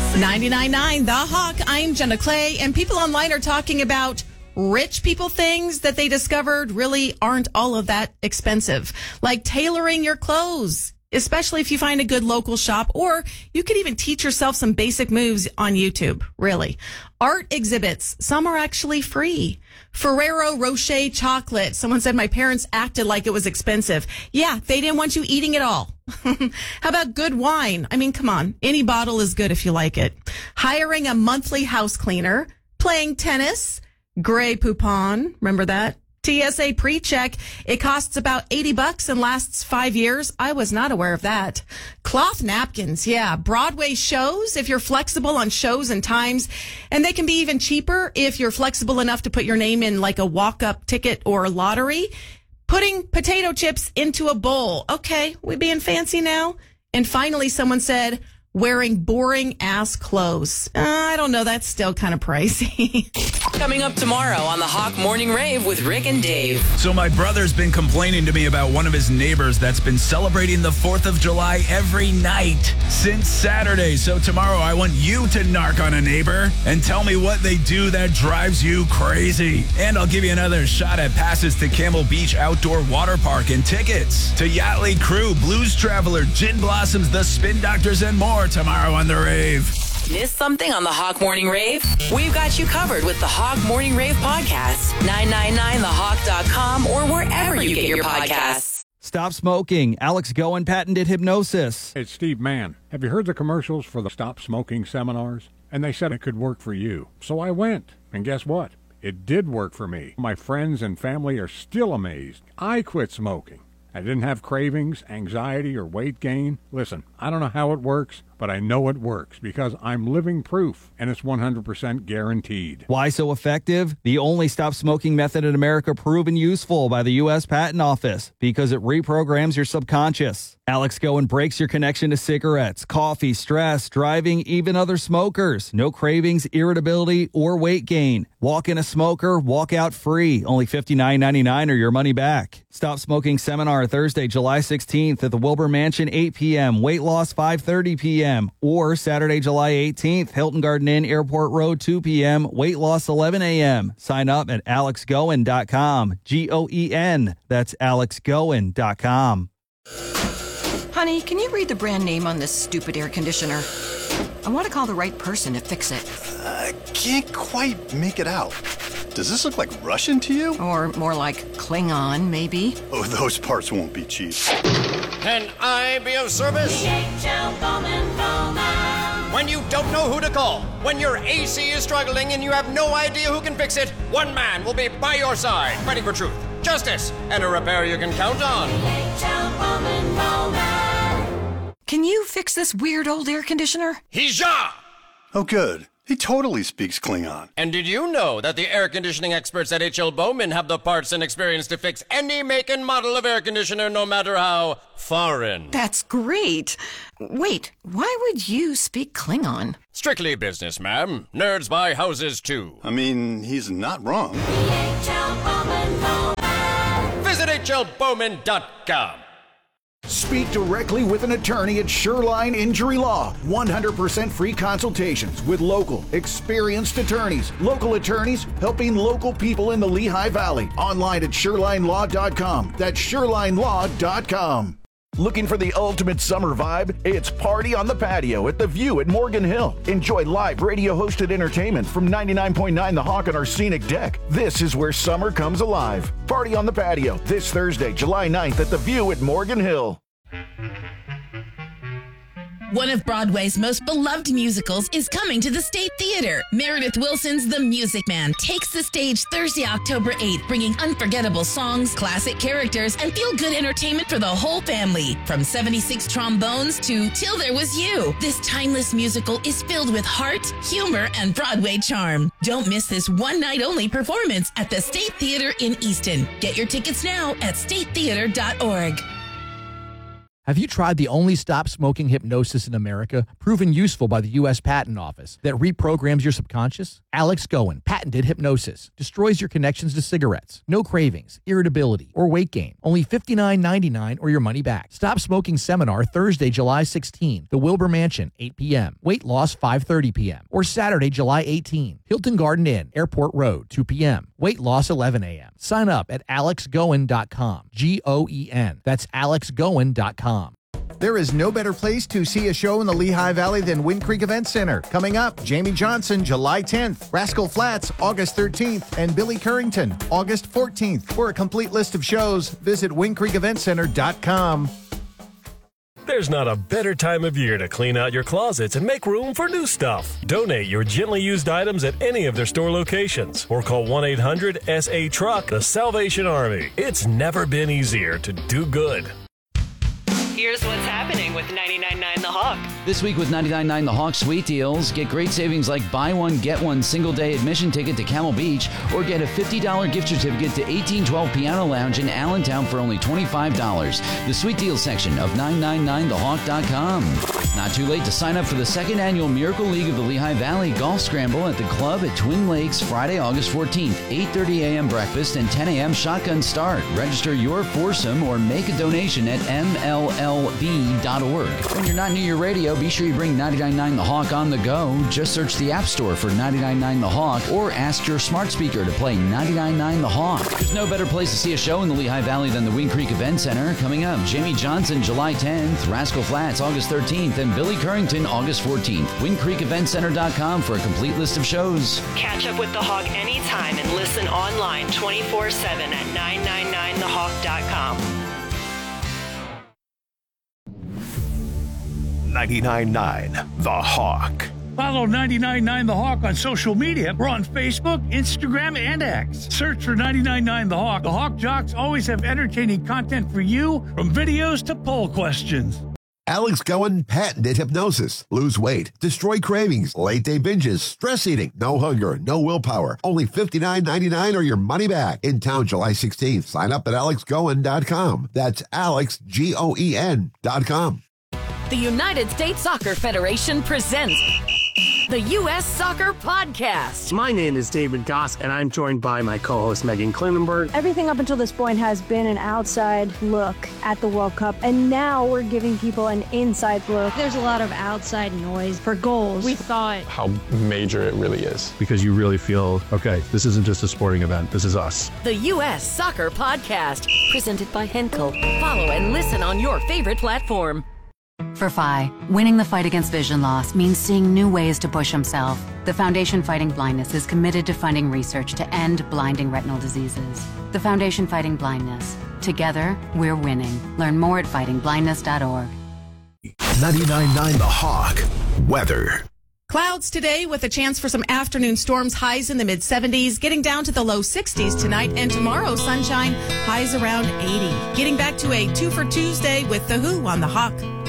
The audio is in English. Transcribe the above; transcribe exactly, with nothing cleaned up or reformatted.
ninety-nine point nine The Hawk. I'm Jenna Clay, and people online are talking about rich people things that they discovered really aren't all of that expensive, like tailoring your clothes, especially if you find a good local shop, or you could even teach yourself some basic moves on YouTube, really. Art exhibits, some are actually free. Ferrero Rocher chocolate. Someone said my parents acted like it was expensive. Yeah, they didn't want you eating it all. How about good wine? I mean, come on. Any bottle is good if you like it. Hiring a monthly house cleaner, playing tennis, Grey Poupon. Remember that? T S A pre-check. It costs about eighty bucks and lasts five years. I was not aware of that. Cloth napkins. Yeah. Broadway shows, if you're flexible on shows and times. And they can be even cheaper if you're flexible enough to put your name in like a walk-up ticket or a lottery. Putting potato chips into a bowl. Okay. We being fancy now? And finally, someone said, wearing boring ass clothes. Uh, I don't know. That's still kind of pricey. Coming up tomorrow on the Hawk Morning Rave with Rick and Dave. So my brother's been complaining to me about one of his neighbors that's been celebrating the fourth of July every night since Saturday. So tomorrow I want you to narc on a neighbor and tell me what they do that drives you crazy. And I'll give you another shot at passes to Camel Beach Outdoor Water Park and tickets to Yachtly Crew, Blues Traveler, Gin Blossoms, The Spin Doctors, and more tomorrow on The Rave. Missed something on the Hawk Morning Rave? We've got you covered with the Hawk Morning Rave podcast. nine nine nine the hawk dot com or wherever you get your podcasts. Stop smoking. Alex Goen patented hypnosis. It's Steve Mann. Have you heard the commercials for the Stop Smoking seminars? And they said it could work for you. So I went. And guess what? It did work for me. My friends and family are still amazed. I quit smoking. I didn't have cravings, anxiety, or weight gain. Listen, I don't know how it works, but I know it works because I'm living proof, and it's one hundred percent guaranteed. Why so effective? The only stop smoking method in America proven useful by the U S Patent Office because it reprograms your subconscious. Alex Goen breaks your connection to cigarettes, coffee, stress, driving, even other smokers. No cravings, irritability, or weight gain. Walk in a smoker, walk out free. Only fifty-nine ninety-nine or your money back. Stop Smoking Seminar Thursday, July sixteenth at the Wilbur Mansion, eight p.m. Weight loss, five thirty p.m. Or Saturday, July eighteenth, Hilton Garden Inn, Airport Road, two p.m. Weight loss, eleven a.m. Sign up at alex goen dot com. G O E N. That's alex goen dot com. Honey, can you read the brand name on this stupid air conditioner? I want to call the right person to fix it. I can't quite make it out. Does this look like Russian to you? Or more like Klingon, maybe? Oh, those parts won't be cheap. Can I be of service? D H L Bowman Bowman. When you don't know who to call, when your A C is struggling and you have no idea who can fix it, one man will be by your side, fighting for truth, justice, and a repair you can count on. D H L Bowman Bowman. Can you fix this weird old air conditioner? Hija! Oh, good. He totally speaks Klingon. And did you know that the air conditioning experts at H L Bowman have the parts and experience to fix any make and model of air conditioner, no matter how foreign? That's great. Wait, why would you speak Klingon? Strictly business, ma'am. Nerds buy houses, too. I mean, he's not wrong. D H L Bowman Bowman. Visit H L Bowman dot com. Speak directly with an attorney at Shoreline Injury Law. one hundred percent free consultations with local, experienced attorneys. Local attorneys helping local people in the Lehigh Valley. Online at shoreline law dot com. That's shoreline law dot com. Looking for the ultimate summer vibe? It's Party on the Patio at The View at Morgan Hill. Enjoy live radio-hosted entertainment from ninety-nine point nine The Hawk on our scenic deck. This is where summer comes alive. Party on the Patio this Thursday, July ninth at The View at Morgan Hill. One of Broadway's most beloved musicals is coming to the State Theater. Meredith Wilson's The Music Man takes the stage Thursday, October eighth, bringing unforgettable songs, classic characters, and feel-good entertainment for the whole family. From seventy-six trombones to Till There Was You, this timeless musical is filled with heart, humor, and Broadway charm. Don't miss this one-night-only performance at the State Theater in Easton. Get your tickets now at state theater dot org. Have you tried the only stop smoking hypnosis in America, proven useful by the U S Patent Office, that reprograms your subconscious? Alex Goen, patented hypnosis, destroys your connections to cigarettes. No cravings, irritability, or weight gain. Only fifty-nine ninety-nine or your money back. Stop Smoking Seminar Thursday, July sixteenth, the Wilbur Mansion, eight p.m. Weight loss, five thirty p.m. Or Saturday, July eighteenth, Hilton Garden Inn, Airport Road, two p.m. Weight loss, eleven a.m. Sign up at alex goen dot com. G O E N. That's alex goen dot com. There is no better place to see a show in the Lehigh Valley than Wind Creek Event Center. Coming up, Jamie Johnson, July tenth, Rascal Flatts, August thirteenth, and Billy Currington, August fourteenth. For a complete list of shows, visit wind creek event center dot com. There's not a better time of year to clean out your closets and make room for new stuff. Donate your gently used items at any of their store locations or call one eight hundred S A Truck, the Salvation Army. It's never been easier to do good. Here's what's happening with ninety-nine point nine The Hawk. This week with ninety-nine point nine The Hawk Sweet Deals, get great savings like buy one, get one single-day admission ticket to Camel Beach, or get a fifty dollars gift certificate to eighteen twelve Piano Lounge in Allentown for only twenty-five dollars. The Sweet Deals section of nine nine nine the hawk dot com. It's not too late to sign up for the second annual Miracle League of the Lehigh Valley Golf Scramble at the club at Twin Lakes Friday, August fourteenth, eight thirty a.m. breakfast and ten a.m. shotgun start. Register your foursome or make a donation at M L L B dot org. When you're not near your radio, be sure you bring ninety-nine point nine The Hawk on the go. Just search the App Store for ninety-nine point nine The Hawk or ask your smart speaker to play ninety-nine point nine The Hawk. There's no better place to see a show in the Lehigh Valley than the Wind Creek Event Center. Coming up, Jamie Johnson, July tenth, Rascal Flatts, August thirteenth, and Billy Currington, August fourteenth. wind creek event center dot com for a complete list of shows. Catch up with The Hawk anytime and listen online twenty-four seven at nine nine nine the hawk dot com. ninety-nine point nine The Hawk. Follow ninety-nine point nine The Hawk on social media. We're on Facebook, Instagram, and X. Search for ninety-nine point nine The Hawk. The Hawk Jocks always have entertaining content for you, from videos to poll questions. Alex Goen, patented hypnosis. Lose weight, destroy cravings, late day binges, stress eating, no hunger, no willpower. Only fifty-nine ninety-nine or your money back. In town July sixteenth. Sign up at alex goen dot com. That's Alex, G O E N dot com. The United States Soccer Federation presents the U S Soccer Podcast. My name is David Goss, and I'm joined by my co-host Megan Klinenberg. Everything up until this point has been an outside look at the World Cup, and now we're giving people an inside look. There's a lot of outside noise for goals. We thought how major it really is. Because you really feel, okay, this isn't just a sporting event, this is us. The U S Soccer Podcast, presented by Henkel. Follow and listen on your favorite platform. For F I, winning the fight against vision loss means seeing new ways to push himself. The Foundation Fighting Blindness is committed to funding research to end blinding retinal diseases. The Foundation Fighting Blindness. Together, we're winning. Learn more at fighting blindness dot org. ninety-nine point nine The Hawk. Weather. Clouds today with a chance for some afternoon storms, highs in the mid seventies, getting down to the low sixties tonight. And tomorrow, sunshine, highs around eighty. Getting back to a two for Tuesday with The Who on The Hawk.